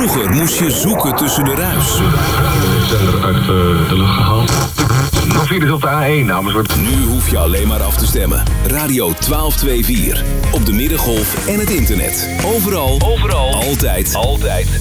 Vroeger moest je zoeken tussen de ruis. Zender uit de lucht gehaald. Nog files op de A1 namens wordt. Nu hoef je alleen maar af te stemmen. Radio 1224. Op de Middengolf en het internet. Overal. Altijd.